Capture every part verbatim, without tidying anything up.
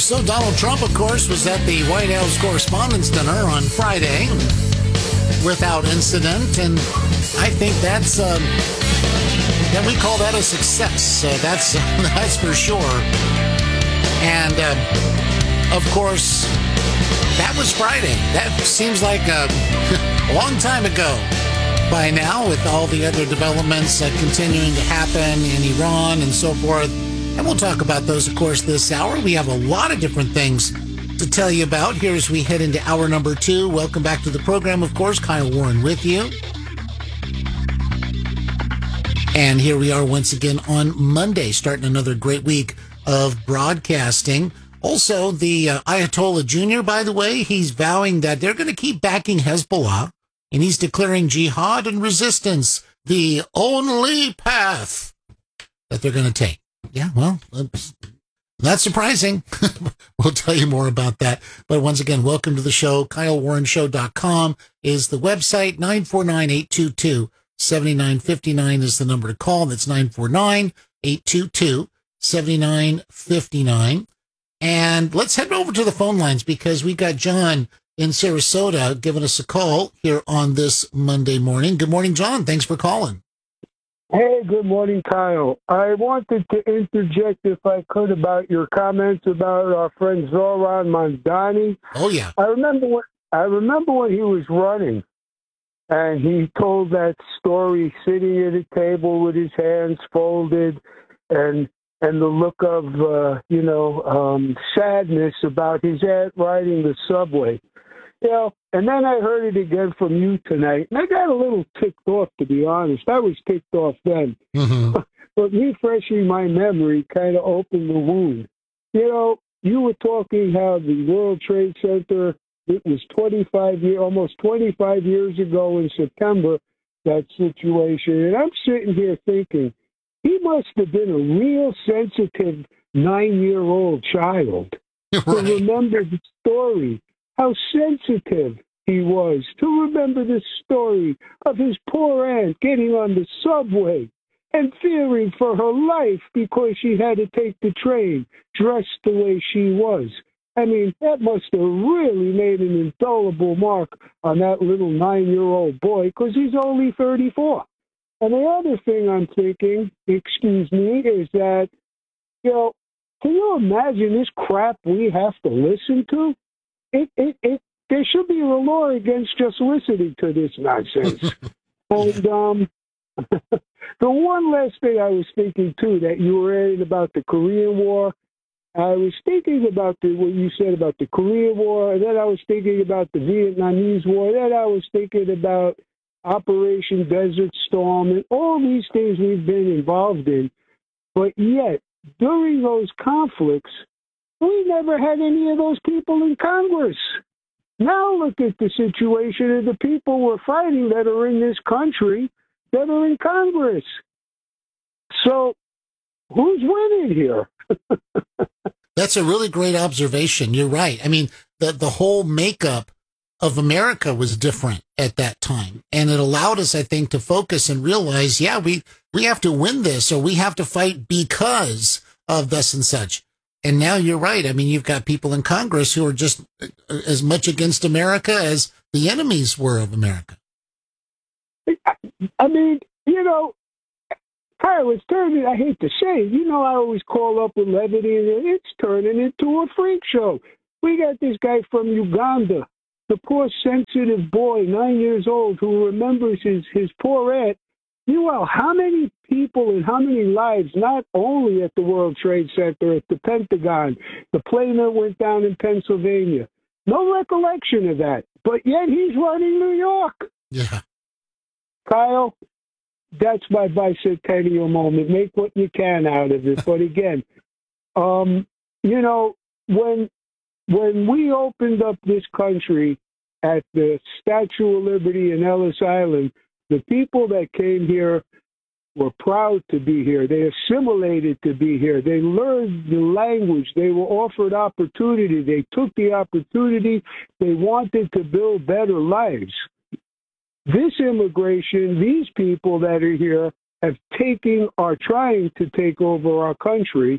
So Donald Trump, of course, was at the White House Correspondents' Dinner on Friday without incident, and I think that's, uh, that we call that a success. Uh, that's, that's for sure. And, uh, of course, that was Friday. That seems like a, a long time ago by now, with all the other developments uh, continuing to happen in Iran and so forth. And we'll talk about those, of course, this hour. We have a lot of different things to tell you about here as we head into hour number two. Welcome back to the program, of course. Kyle Warren with you. And here we are once again on Monday, starting another great week of broadcasting. Also, the uh, Ayatollah Junior, by the way, he's vowing that they're going to keep backing Hezbollah, and he's declaring jihad and resistance the only path that they're going to take. Yeah, well, not surprising. We'll tell you more about that. But once again, welcome to the show. Kyle Warren Show dot com is the website. nine four nine, eight two two, seven nine five nine is the number to call. That's nine four nine, eight two two, seven nine five nine. And let's head over to the phone lines because we got John in Sarasota giving us a call here on this Monday morning. Good morning, John. Thanks for calling. Hey, good morning, Kyle. I wanted to interject, if I could, about your comments about our friend Zoran Mandani. Oh, yeah. I remember when, I remember when he was running, and he told that story sitting at a table with his hands folded and and the look of, uh, you know, um, sadness about his aunt riding the subway. You know, and then I heard it again from you tonight, and I got a little ticked off, to be honest. I was ticked off then. Mm-hmm. But refreshing my memory kind of opened the wound. You know, you were talking how the World Trade Center, it was twenty-five years, almost twenty-five years ago in September, that situation. And I'm sitting here thinking, he must have been a real sensitive nine-year-old child right. to remember the story. How sensitive he was to remember the story of his poor aunt getting on the subway and fearing for her life because she had to take the train dressed the way she was. I mean, that must have really made an indelible mark on that little nine-year-old boy because he's only thirty-four. And the other thing I'm thinking, excuse me, is that, you know, can you imagine this crap we have to listen to? It, it, it, there should be a law against just listening to this nonsense. And um, the one last thing I was thinking, too, that you were adding about the Korean War, I was thinking about the, what you said about the Korean War, and then I was thinking about the Vietnamese War, then I was thinking about Operation Desert Storm, and all these things we've been involved in. But yet, during those conflicts, we never had any of those people in Congress. Now look at the situation of the people we're fighting that are in this country that are in Congress. So who's winning here? That's a really great observation. You're right. I mean, the, the whole makeup of America was different at that time. And it allowed us, I think, to focus and realize, yeah, we, we have to win this, or we have to fight because of thus and such. And now you're right. I mean, you've got people in Congress who are just as much against America as the enemies were of America. I mean, you know, Kyle, it's turning, I hate to say it, you know, I always call up with levity, and it's turning into a freak show. We got this guy from Uganda, the poor sensitive boy, nine years old, who remembers his, his poor aunt. Meanwhile, how many people and how many lives, not only at the World Trade Center, at the Pentagon, the plane that went down in Pennsylvania, no recollection of that. But yet he's running New York. Yeah. Kyle, that's my bicentennial moment. Make what you can out of it. But again, um, you know, when when we opened up this country at the Statue of Liberty in Ellis Island, the people that came here were proud to be here. They assimilated to be here. They learned the language. They were offered opportunity. They took the opportunity. They wanted to build better lives. This immigration, these people that are here have taken, are trying to take over our country,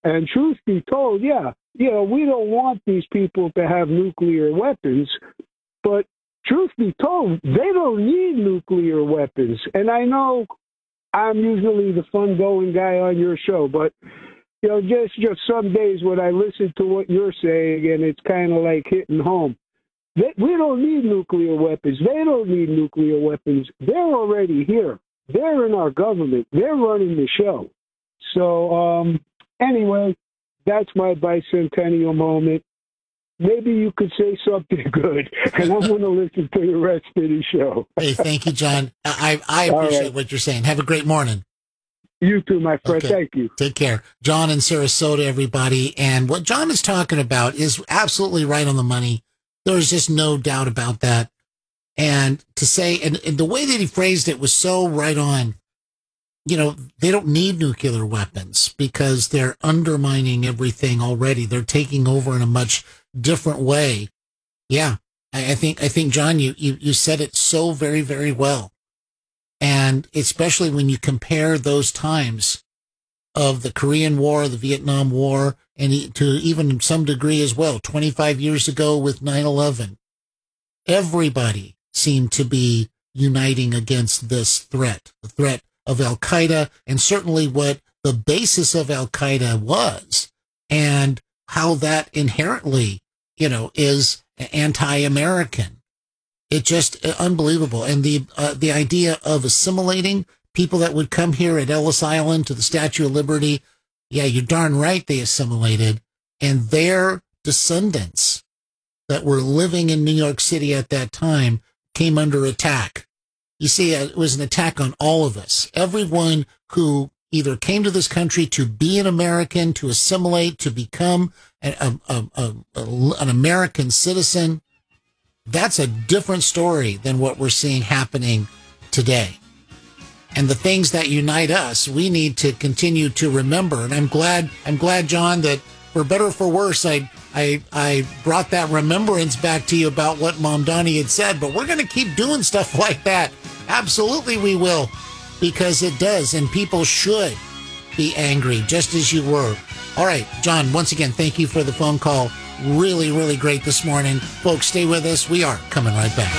And truth be told, yeah, you know, we don't want these people to have nuclear weapons, but truth be told, they don't need nuclear weapons. And I know I'm usually the fun-going guy on your show, but, you know, just, just some days when I listen to what you're saying, and it's kind of like hitting home. They, we don't need nuclear weapons. They don't need nuclear weapons. They're already here. They're in our government. They're running the show. So, um, anyway, that's my bicentennial moment. Maybe you could say something good, and I'm going to listen to the rest of the show. Hey, thank you, John. I, I appreciate right. what you're saying. Have a great morning. You too, my friend. Okay. Thank you. Take care. John in Sarasota, everybody. And what John is talking about is absolutely right on the money. There's just no doubt about that. And to say, and, and the way that he phrased it was so right on. You know, they don't need nuclear weapons because they're undermining everything already. They're taking over in a much different way. Yeah, I, I think, I think, John, you, you, you said it so very, very well. And especially when you compare those times of the Korean War, the Vietnam War, and to even some degree as well, twenty-five years ago with nine eleven, everybody seemed to be uniting against this threat, the threat of Al-Qaeda, and certainly what the basis of Al-Qaeda was, and how that inherently, you know, is anti-American. It's just unbelievable. And the uh, the idea of assimilating people that would come here at Ellis Island to the Statue of Liberty, yeah, you're darn right they assimilated. And their descendants that were living in New York City at that time came under attack. You see, it was an attack on all of us. Everyone who either came to this country to be an American, to assimilate, to become a, a, a, a, an American citizen. That's a different story than what we're seeing happening today. And the things that unite us, we need to continue to remember. And I'm glad, I'm glad, John, that for better or for worse, I, I, I brought that remembrance back to you about what Mom Donnie had said. But we're going to keep doing stuff like that. Absolutely, we will, because it does. And people should be angry, just as you were. All right, John, once again, thank you for the phone call. Really, really great this morning. Folks, stay with us. We are coming right back.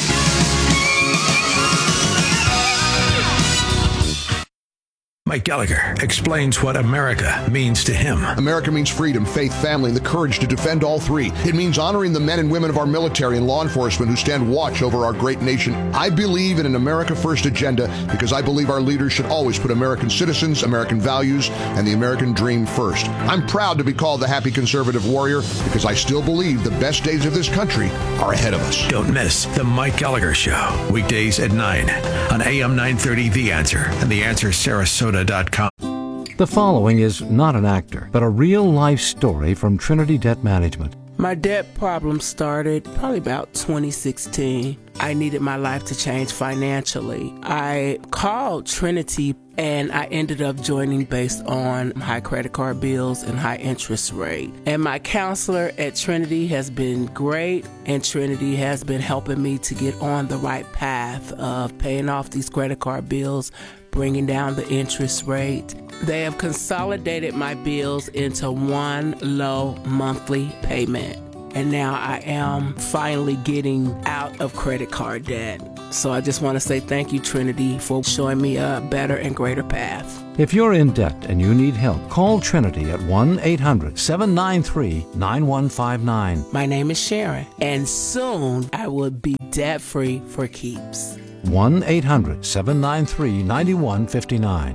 Mike Gallagher explains what America means to him. America means freedom, faith, family, and the courage to defend all three. It means honoring the men and women of our military and law enforcement who stand watch over our great nation. I believe in an America First agenda because I believe our leaders should always put American citizens, American values, and the American dream first. I'm proud to be called the happy conservative warrior because I still believe the best days of this country are ahead of us. Don't miss The Mike Gallagher Show, weekdays at nine on A M nine thirty The Answer and The Answer Sarasota. The following is not an actor, but a real-life story from Trinity Debt Management. My debt problem started probably about twenty sixteen. I needed my life to change financially. I called Trinity and I ended up joining based on high credit card bills and high interest rate. And my counselor at Trinity has been great, and Trinity has been helping me to get on the right path of paying off these credit card bills, bringing down the interest rate. They have consolidated my bills into one low monthly payment. And now I am finally getting out of credit card debt. So I just want to say thank you, Trinity, for showing me a better and greater path. If you're in debt and you need help, call Trinity at one eight hundred seven nine three nine one five nine. My name is Sharon, and soon I will be debt-free for keeps. one eight hundred seven nine three nine one five nine.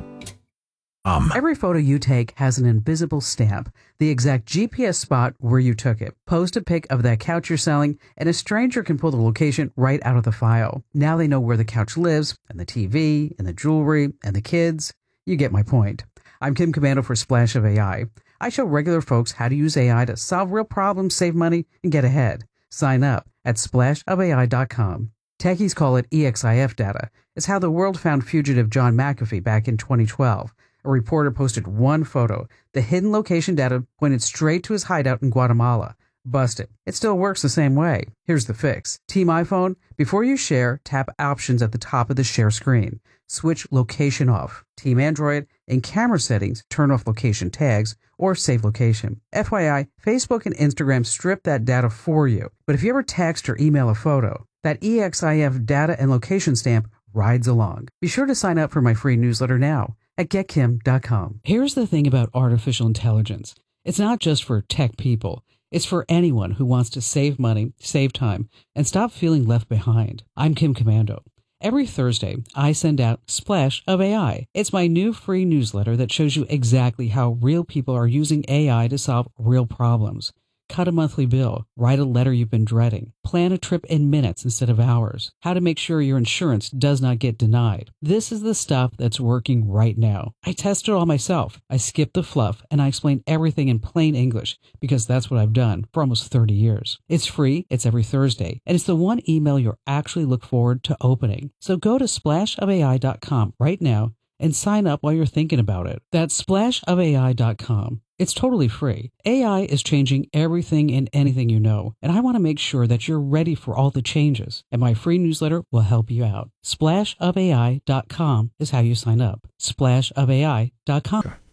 Um. Every photo you take has an invisible stamp, the exact G P S spot where you took it. Post a pic of that couch you're selling, and a stranger can pull the location right out of the file. Now they know where the couch lives, and the T V, and the jewelry, and the kids. You get my point. I'm Kim Commando for Splash of A I. I show regular folks how to use A I to solve real problems, save money, and get ahead. Sign up at splash of A I dot com. Techies call it E X I F data. It's how the world found fugitive John McAfee back in twenty twelve. A reporter posted one photo. The hidden location data pointed straight to his hideout in Guatemala. Busted. It still works the same way. Here's the fix. Team iPhone, before you share, tap options at the top of the share screen. Switch location off. Team Android, in camera settings, turn off location tags or save location. F Y I, Facebook and Instagram strip that data for you. But if you ever text or email a photo, that E X I F data and location stamp rides along. Be sure to sign up for my free newsletter now at get kim dot com. Here's the thing about artificial intelligence. It's not just for tech people. It's for anyone who wants to save money, save time, and stop feeling left behind. I'm Kim Commando. Every Thursday, I send out Splash of A I. It's my new free newsletter that shows you exactly how real people are using A I to solve real problems. Cut a monthly bill, write a letter you've been dreading, plan a trip in minutes instead of hours, how to make sure your insurance does not get denied. This is the stuff that's working right now. I test it all myself. I skip the fluff and I explain everything in plain English because that's what I've done for almost thirty years. It's free, it's every Thursday, and it's the one email you'll actually look forward to opening. So go to splash of A I dot com right now and sign up while you're thinking about it. That's splash of A I dot com. It's totally free. A I is changing everything and anything you know, and I want to make sure that you're ready for all the changes, and my free newsletter will help you out. splash of A I dot com is how you sign up. splash of A I dot com.